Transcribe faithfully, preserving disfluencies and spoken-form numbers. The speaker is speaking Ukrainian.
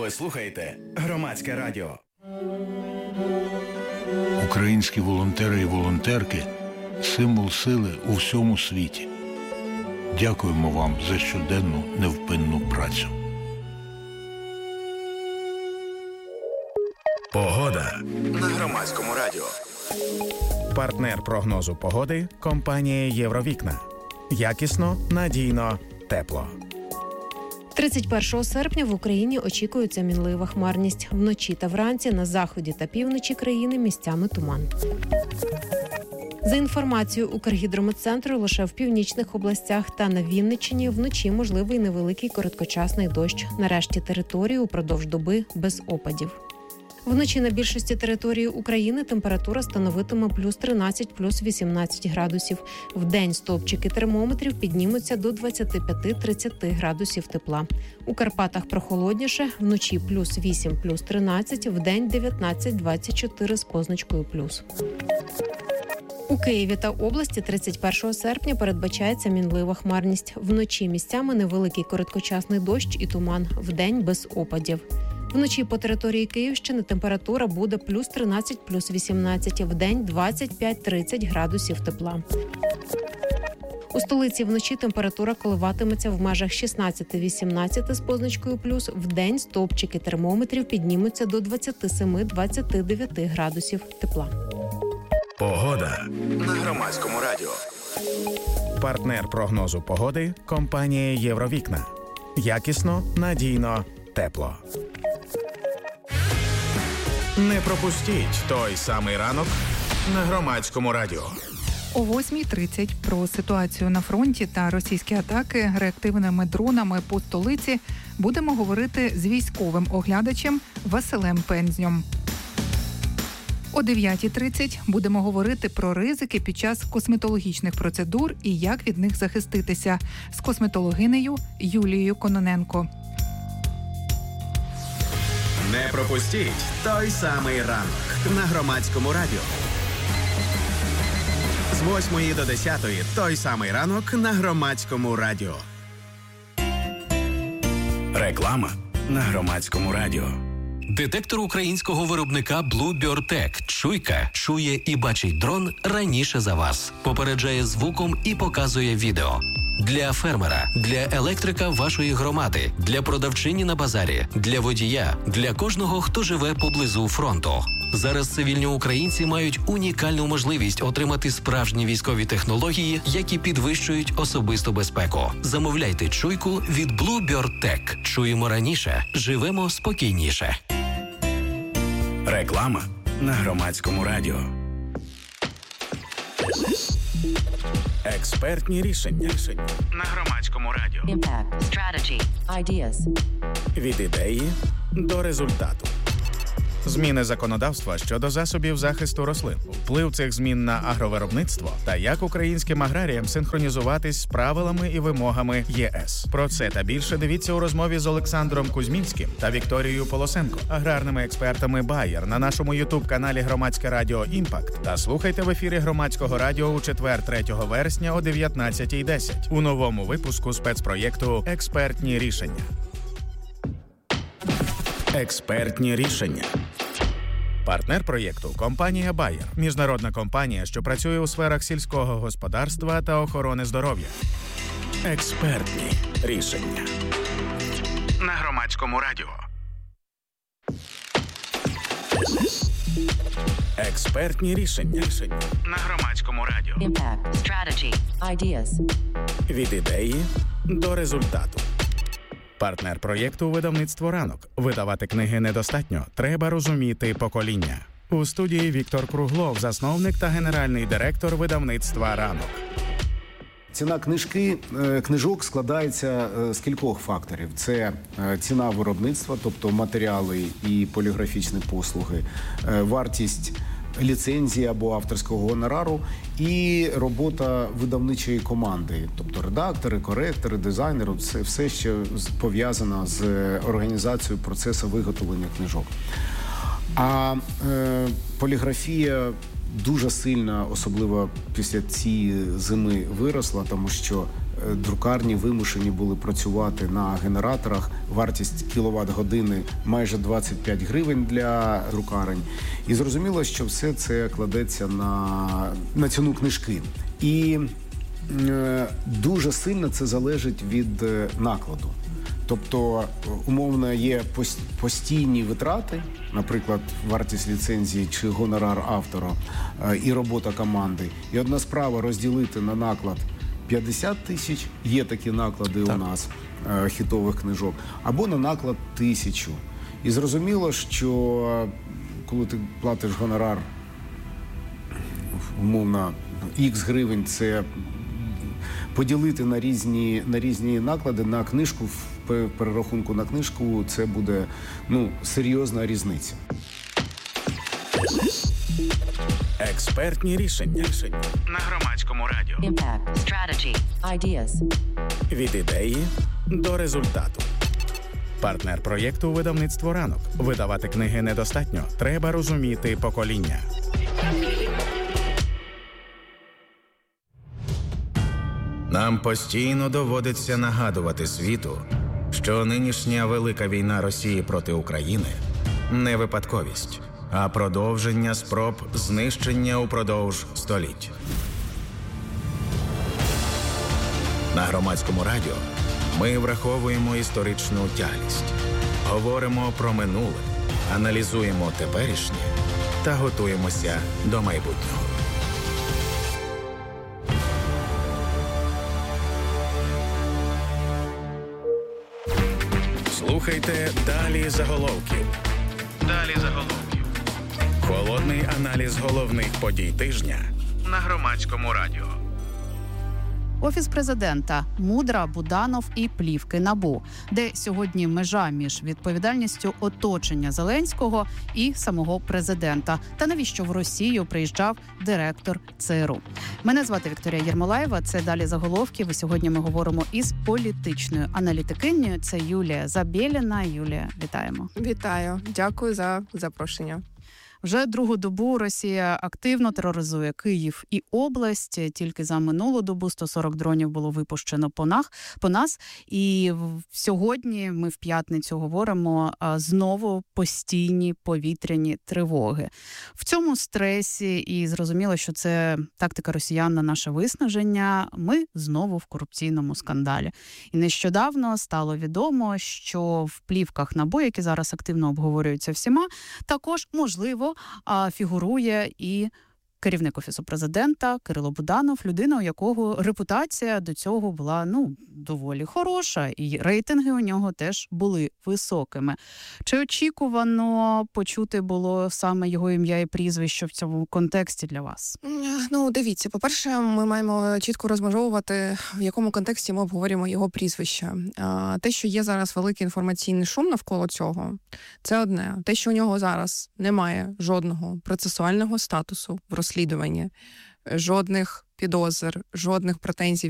Ви слухаєте Громадське радіо. Українські волонтери і волонтерки – символ сили у всьому світі. Дякуємо вам за щоденну невпинну працю. Погода на Громадському радіо. Партнер прогнозу погоди – компанія «Євровікна». Якісно, надійно, тепло. тридцять першого серпня в Україні очікується мінлива хмарність. Вночі та вранці на заході та півночі країни місцями туман. За інформацією Укргідрометцентру, лише в північних областях та на Вінниччині вночі можливий невеликий короткочасний дощ. На решті території упродовж доби без опадів. Вночі на більшості території України температура становитиме плюс тринадцять, плюс вісімнадцять градусів. Вдень стовпчики термометрів піднімуться до двадцять п'ять - тридцять градусів тепла. У Карпатах прохолодніше, вночі плюс вісім, плюс тринадцять, вдень дев'ятнадцять - двадцять чотири з позначкою плюс. У Києві та області тридцять першого серпня передбачається мінлива хмарність. Вночі місцями невеликий короткочасний дощ і туман, вдень без опадів. Вночі по території Київщини температура буде плюс тринадцять, плюс вісімнадцять, вдень двадцять п'ять - тридцять градусів тепла. У столиці вночі температура коливатиметься в межах шістнадцять - вісімнадцять з позначкою плюс, вдень стовпчики термометрів піднімуться до двадцять сім - двадцять дев'ять градусів тепла. Погода на Громадському радіо. Партнер прогнозу погоди – компанія «Євровікна». Якісно, надійно, тепло. Не пропустіть той самий ранок на Громадському радіо. О восьмій тридцять про ситуацію на фронті та російські атаки реактивними дронами по столиці будемо говорити з військовим оглядачем Василем Пензньом. О дев'ятій тридцять будемо говорити про ризики під час косметологічних процедур і як від них захиститися з косметологинею Юлією Кононенко. Не пропустіть той самий ранок на Громадському радіо. З восьмої до десятої той самий ранок на Громадському радіо. Реклама на Громадському радіо. Детектор українського виробника Bluebird Tech. Чуйка чує і бачить дрон раніше за вас. Попереджає звуком і показує відео. Для фермера, для електрика вашої громади, для продавчині на базарі, для водія, для кожного, хто живе поблизу фронту. Зараз цивільні українці мають унікальну можливість отримати справжні військові технології, які підвищують особисту безпеку. Замовляйте чуйку від Bluebird Tech. Чуємо раніше, живемо спокійніше. Реклама на Громадському радіо. Експертні рішення. На Громадському радіо. Impact, strategy, ideas. Від ідеї до результату. Зміни законодавства щодо засобів захисту рослин, вплив цих змін на агровиробництво та як українським аграріям синхронізуватись з правилами і вимогами ЄС. Про це та більше дивіться у розмові з Олександром Кузьмінським та Вікторією Полосенко, аграрними експертами Bayer на нашому ютуб-каналі Громадське радіо «Імпакт» та слухайте в ефірі Громадського радіо у четвер, третього вересня о дев'ятнадцятій десять у новому випуску спецпроєкту «Експертні рішення». Експертні рішення. Партнер проєкту – компанія Bayer. Міжнародна компанія, що працює у сферах сільського господарства та охорони здоров'я. Експертні рішення. На Громадському радіо. Експертні рішення. На Громадському радіо. Impact, strategy, ideas. Від ідеї до результату. Партнер проєкту – видавництво «Ранок». Видавати книги недостатньо. Треба розуміти покоління. У студії Віктор Круглов, засновник та генеральний директор видавництва «Ранок». Ціна книжки, книжок складається з кількох факторів. Це ціна виробництва, тобто матеріали і поліграфічні послуги, вартість ліцензії або авторського гонорару і робота видавничої команди, тобто редактори, коректори, дизайнери, це все, що пов'язано з організацією процесу виготовлення книжок. А е, поліграфія дуже сильно, особливо після цієї зими, виросла, тому що друкарні вимушені були працювати на генераторах. Вартість кіловат-години майже двадцять п'ять гривень для друкарень. І зрозуміло, що все це кладеться на, на ціну книжки. І е, дуже сильно це залежить від накладу. Тобто, умовно, є постійні витрати, наприклад, вартість ліцензії чи гонорар автора і робота команди. І одна справа розділити на наклад п'ятдесят тисяч, є такі наклади так. у нас, хітових книжок, або на наклад тисячу. І зрозуміло, що коли ти платиш гонорар, умовно, ікс гривень, це поділити на різні, на різні наклади, на книжку, в перерахунку на книжку, це буде, ну, серйозна різниця. Експертні рішення. рішення на Громадському радіо. Impact. Strategy. Ideas. Від ідеї до результату. Партнер проєкту «Видавництво ранок». Видавати книги недостатньо. Треба розуміти покоління. Нам постійно доводиться нагадувати світу, що нинішня велика війна Росії проти України – не випадковість, а продовження спроб знищення упродовж століть. На Громадському радіо ми враховуємо історичну тяглість, говоримо про минуле, аналізуємо теперішнє та готуємося до майбутнього. Слухайте «Далі заголовків». Далі заголовків. Холодний аналіз головних подій тижня на Громадському радіо. Офіс президента, Мудра, Буданов і плівки НАБУ. Де сьогодні межа між відповідальністю оточення Зеленського і самого президента? Та навіщо в Росію приїжджав директор ЦРУ? Мене звати Вікторія Єрмолаєва, це «Далі заголовків». І сьогодні ми говоримо із політичною аналітикинею. Це Юлія Забєліна. Юлія, вітаємо. Вітаю. Дякую за запрошення. Вже другу добу Росія активно тероризує Київ і область. Тільки за минулу добу сто сорок дронів було випущено по нас. По нас. І сьогодні ми в п'ятницю говоримо знову постійні повітряні тривоги. В цьому стресі, і зрозуміло, що це тактика росіян на наше виснаження, ми знову в корупційному скандалі. І нещодавно стало відомо, що в плівках НАБУ, які зараз активно обговорюються всіма, також, можливо, а фігурує і керівник Офісу президента Кирило Буданов, людина, у якого репутація до цього була, ну, доволі хороша, і рейтинги у нього теж були високими. Чи очікувано почути було саме його ім'я і прізвище в цьому контексті для вас? Ну, дивіться, по-перше, ми маємо чітко розмежовувати, в якому контексті ми обговорюємо його прізвище. Те, що є зараз великий інформаційний шум навколо цього, це одне. Те, що у нього зараз немає жодного процесуального статусу в розслідуванні, жодних підозр, жодних претензій